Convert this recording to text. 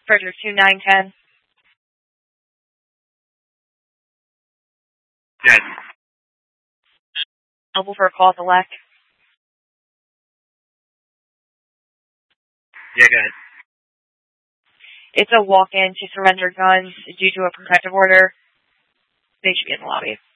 Frederick 2910. Good. Elbow for a call at the left. Yeah, good. It's a walk-in to surrender guns due to a protective order. They should be in the lobby.